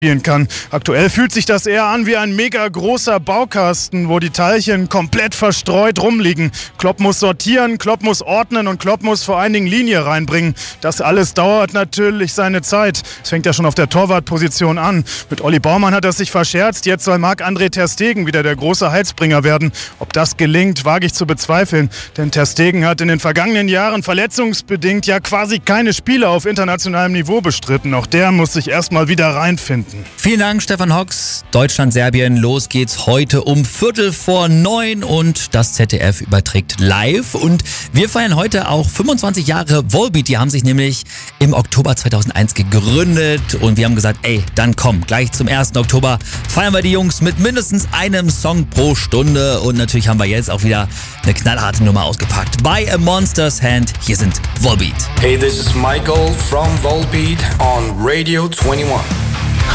spielen kann. Aktuell fühlt sich das eher an wie ein mega großer Baukasten, wo die Teilchen komplett verstreut rumliegen. Klopp muss sortieren, Klopp muss ordnen und Klopp muss vor allen Dingen Linie reinbringen. Das alles dauert natürlich seine Zeit. Es fängt ja schon auf der Torwartposition an. Mit Olli Baumann hat er sich verscherzt. Jetzt soll Marc-André ter Stegen wieder der große Heilsbringer werden. Ob das gelingt, wage ich zu bezweifeln. Denn ter Stegen hat in den vergangenen Jahren verletzungsbedingt ja quasi keine Spiele auf internationalem Niveau bestritten. Auch der muss sich erstmal wieder reinfinden. Vielen Dank, Stefan Hocks. Deutschland-Serbien, los geht's heute um 8:45 und das ZDF überträgt live. Und wir feiern heute auch 25 Jahre Volbeat. Die haben sich nämlich im Oktober 2001 gegründet und wir haben gesagt, dann komm, gleich zum 1. Oktober feiern wir die Jungs mit mindestens einem Song pro Stunde. Und natürlich haben wir jetzt auch wieder eine knallharte Nummer ausgepackt. By a Monster's Hand, hier sind Volbeat. Hey, this is Michael from Volbeat on Radio 21.